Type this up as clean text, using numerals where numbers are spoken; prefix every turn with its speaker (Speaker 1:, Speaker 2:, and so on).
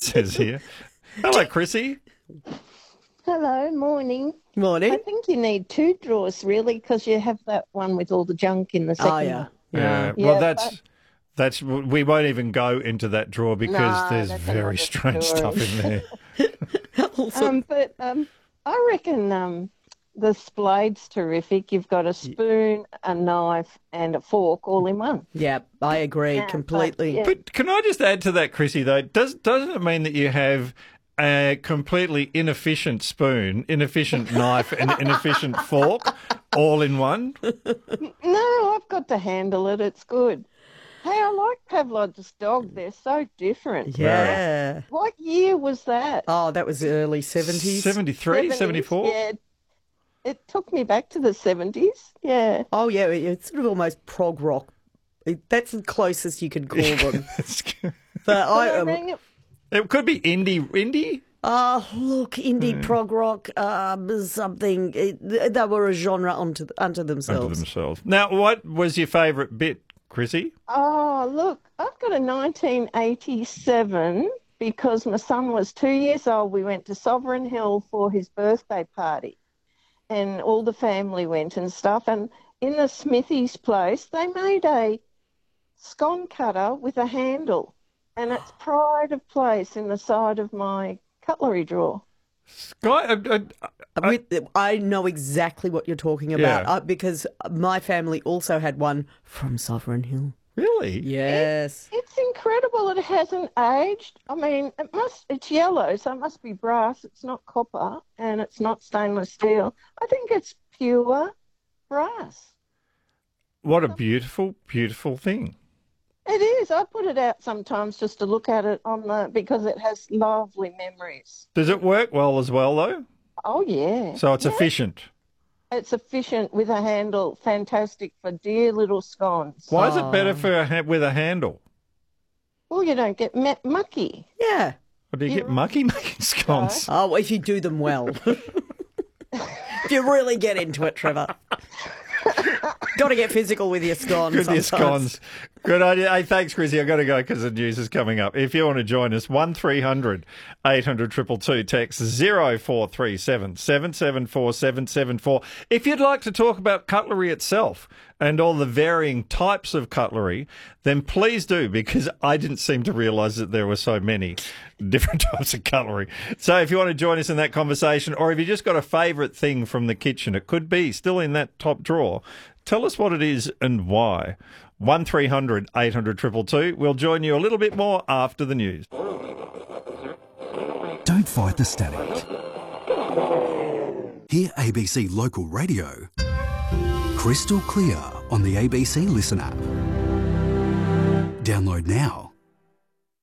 Speaker 1: says here. Hello, Chrissy.
Speaker 2: Hello, morning. I
Speaker 3: Morning.
Speaker 2: think you need two drawers, really, because you have that one with all the junk in the second
Speaker 3: Oh, yeah.
Speaker 2: one.
Speaker 3: Yeah.
Speaker 1: Well,
Speaker 2: Yeah,
Speaker 1: that's we won't even go into that drawer because
Speaker 2: No,
Speaker 1: there's
Speaker 2: that's
Speaker 1: very
Speaker 2: another
Speaker 1: strange
Speaker 2: story.
Speaker 1: stuff in there.
Speaker 3: Also,
Speaker 2: but I reckon the Splade's terrific. You've got a spoon, a knife, and a fork all in one.
Speaker 3: yeah, I agree
Speaker 2: Yeah,
Speaker 3: completely.
Speaker 2: but, yeah.
Speaker 1: But can I just add to that, Chrissy, though? Doesn't it mean that you have a completely inefficient spoon, inefficient knife, and inefficient fork all in one?
Speaker 2: No, I've got to handle it. It's good. Hey, I like Pavlov's dog. They're so different.
Speaker 3: Yeah.
Speaker 2: What year was that?
Speaker 3: Oh, that was the early 70s.
Speaker 1: 73,
Speaker 2: 70s?
Speaker 1: 74?
Speaker 2: Yeah, it took me back to the 70s. Yeah.
Speaker 3: Oh, yeah, it's sort of almost prog rock. That's the closest you could call them. But
Speaker 2: I rang it.
Speaker 1: It could be indie.
Speaker 3: look, indie prog rock, something. They were a genre unto themselves.
Speaker 1: Unto themselves. Now, what was your favourite bit, Chrissy?
Speaker 2: Oh, look, I've got a 1987 because my son was 2 years old. We went to Sovereign Hill for his birthday party and all the family went and stuff. And in the Smithy's place, they made a scone cutter with a handle and it's pride of place in the side of my cutlery drawer.
Speaker 1: Sky,
Speaker 3: I know exactly what you're talking about
Speaker 1: Yeah.
Speaker 3: because my family also had one from Sovereign Hill.
Speaker 1: really?
Speaker 3: Yes.
Speaker 2: It's incredible. It hasn't aged. I mean, it's yellow, so it must be brass. It's not copper and it's not stainless steel. I think it's pure brass.
Speaker 1: What a beautiful, beautiful thing.
Speaker 2: It is. I put it out sometimes just to look at it because it has lovely memories.
Speaker 1: Does it work well as well, though?
Speaker 2: Oh, yeah.
Speaker 1: So it's efficient.
Speaker 2: It's efficient with a handle. Fantastic for dear little scones.
Speaker 1: Why is it better with a handle?
Speaker 2: Well, you don't get mucky.
Speaker 3: Yeah.
Speaker 1: Or do you get mucky making scones?
Speaker 3: Oh, if you do them well. If you really get into it, Trevor. Got to get physical with your scones.
Speaker 1: Good, your
Speaker 3: sometimes.
Speaker 1: scones. Good idea. Hey, thanks, Chrissy. I've got to go because the news is coming up. If you want to join us, 1300 800 222, text 0437 774 774. If you'd like to talk about cutlery itself and all the varying types of cutlery, then please do, because I didn't seem to realise that there were so many different types of cutlery. So if you want to join us in that conversation, or if you just got a favourite thing from the kitchen, it could be still in that top drawer, tell us what it is and why. 1300 800 222. We'll join you a little bit more after the news.
Speaker 4: Don't fight the static. Hear ABC Local Radio crystal clear on the ABC Listen app. Download now.